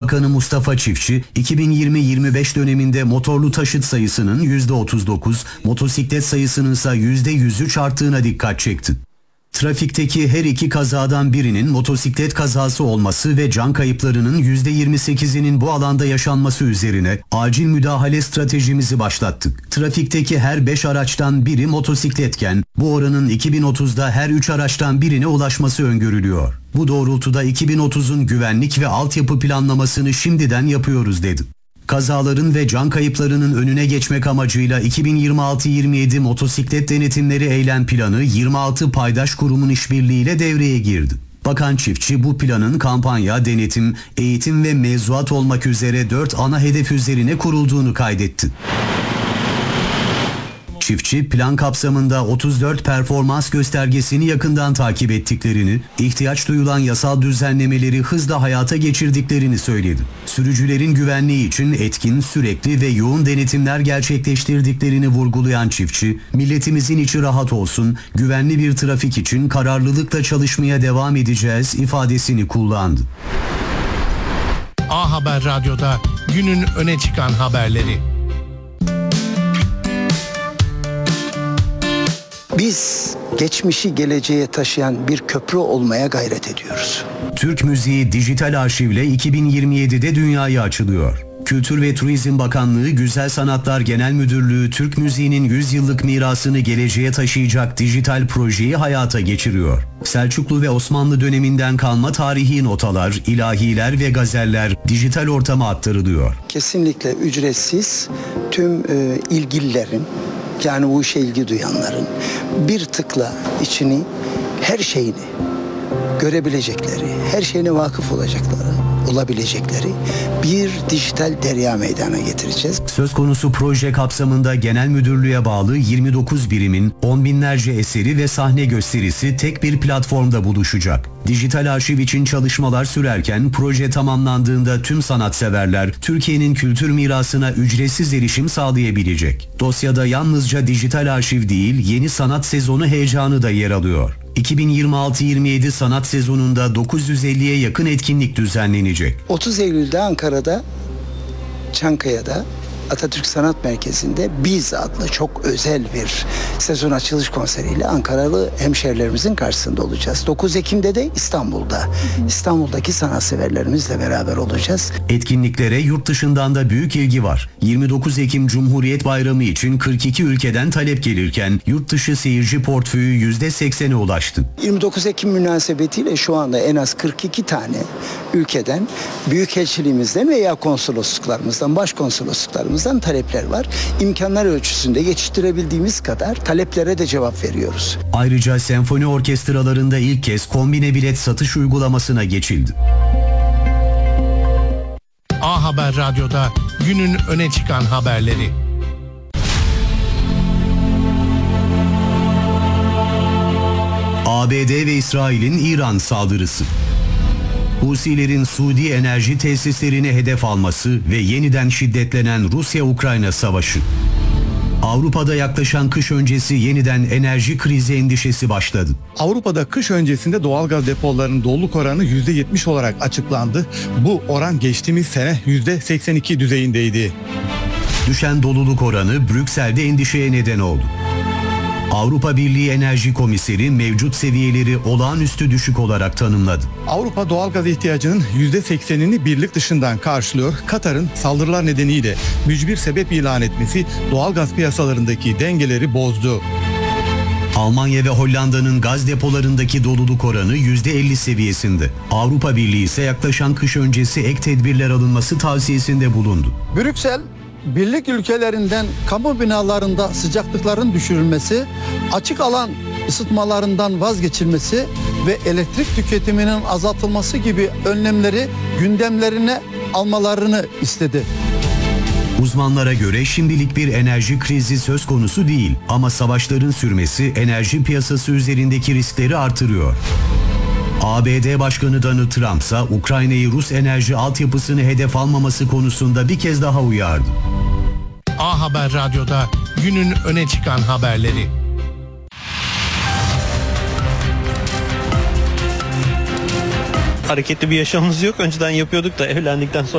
Bakanı Mustafa Çiftçi, 2020-25 döneminde motorlu taşıt sayısının %39, motosiklet sayısının ise %103 arttığına dikkat çekti. Trafikteki her iki kazadan birinin motosiklet kazası olması ve can kayıplarının %28'inin bu alanda yaşanması üzerine acil müdahale stratejimizi başlattık. Trafikteki her 5 araçtan biri motosikletken bu oranın 2030'da her 3 araçtan birine ulaşması öngörülüyor. Bu doğrultuda 2030'un güvenlik ve altyapı planlamasını şimdiden yapıyoruz dedi. Kazaların ve can kayıplarının önüne geçmek amacıyla 2026-27 motosiklet denetimleri eylem planı 26 paydaş kurumun işbirliğiyle devreye girdi. Bakan Çiftçi bu planın kampanya, denetim, eğitim ve mevzuat olmak üzere 4 ana hedef üzerine kurulduğunu kaydetti. Çiftçi, plan kapsamında 34 performans göstergesini yakından takip ettiklerini, ihtiyaç duyulan yasal düzenlemeleri hızla hayata geçirdiklerini söyledi. Sürücülerin güvenliği için etkin, sürekli ve yoğun denetimler gerçekleştirdiklerini vurgulayan Çiftçi, milletimizin içi rahat olsun, güvenli bir trafik için kararlılıkla çalışmaya devam edeceğiz ifadesini kullandı. A Haber Radyo'da günün öne çıkan haberleri. Biz geçmişi geleceğe taşıyan bir köprü olmaya gayret ediyoruz. Türk Müziği Dijital Arşiv'le 2027'de dünyaya açılıyor. Kültür ve Turizm Bakanlığı Güzel Sanatlar Genel Müdürlüğü Türk müziğinin 100 yıllık mirasını geleceğe taşıyacak dijital projeyi hayata geçiriyor. Selçuklu ve Osmanlı döneminden kalma tarihi notalar, ilahiler ve gazeller dijital ortama aktarılıyor. Kesinlikle ücretsiz tüm ilgililerin, yani bu işe ilgi duyanların bir tıkla içini, her şeyini görebilecekleri, her şeyine vakıf olabilecekleri bir dijital derya meydana getireceğiz. Söz konusu proje kapsamında genel müdürlüğe bağlı 29 birimin 10 binlerce eseri ve sahne gösterisi tek bir platformda buluşacak. Dijital arşiv için çalışmalar sürerken proje tamamlandığında tüm sanatseverler Türkiye'nin kültür mirasına ücretsiz erişim sağlayabilecek. Dosyada yalnızca dijital arşiv değil, yeni sanat sezonu heyecanı da yer alıyor. 2026-27 sanat sezonunda 950'ye yakın etkinlik düzenlenecek. 30 Eylül'de Ankara'da, Çankaya'da, Atatürk Sanat Merkezi'nde Biz adlı çok özel bir sezon açılış konseriyle Ankaralı hemşehrilerimizin karşısında olacağız. 9 Ekim'de de İstanbul'daki sanatseverlerimizle beraber olacağız. Etkinliklere yurt dışından da büyük ilgi var. 29 Ekim Cumhuriyet Bayramı için 42 ülkeden talep gelirken yurt dışı seyirci portföyü %80'e ulaştı. 29 Ekim münasebetiyle şu anda en az 42 tane ülkeden, büyükelçiliğimizden veya konsolosluklarımızdan, başkonsolosluklarımızdan talepler var. İmkanlar ölçüsünde yetiştirebildiğimiz kadar taleplere de cevap veriyoruz. Ayrıca senfoni orkestralarında ilk kez kombine bilet satış uygulamasına geçildi. A Haber Radyo'da günün öne çıkan haberleri. ABD ve İsrail'in İran saldırısı. Husilerin Suudi enerji tesislerini hedef alması ve yeniden şiddetlenen Rusya-Ukrayna savaşı. Avrupa'da yaklaşan kış öncesi yeniden enerji krizi endişesi başladı. Avrupa'da kış öncesinde doğalgaz depolarının doluluk oranı %70 olarak açıklandı. Bu oran geçtiğimiz sene %82 düzeyindeydi. Düşen doluluk oranı Brüksel'de endişeye neden oldu. Avrupa Birliği Enerji Komiseri mevcut seviyeleri olağanüstü düşük olarak tanımladı. Avrupa doğalgaz ihtiyacının %80'ini birlik dışından karşılıyor. Katar'ın saldırılar nedeniyle mücbir sebep ilan etmesi doğalgaz piyasalarındaki dengeleri bozdu. Almanya ve Hollanda'nın gaz depolarındaki doluluk oranı %50 seviyesinde. Avrupa Birliği ise yaklaşan kış öncesi ek tedbirler alınması tavsiyesinde bulundu. Brüksel, birlik ülkelerinden kamu binalarında sıcaklıkların düşürülmesi, açık alan ısıtmalarından vazgeçilmesi ve elektrik tüketiminin azaltılması gibi önlemleri gündemlerine almalarını istedi. Uzmanlara göre şimdilik bir enerji krizi söz konusu değil ama savaşların sürmesi enerji piyasası üzerindeki riskleri artırıyor. ABD Başkanı Donald Trump ise Ukrayna'yı Rus enerji altyapısını hedef almaması konusunda bir kez daha uyardı. A Haber Radyo'da günün öne çıkan haberleri. Hareketli bir yaşamımız yok. Önceden yapıyorduk da evlendikten sonra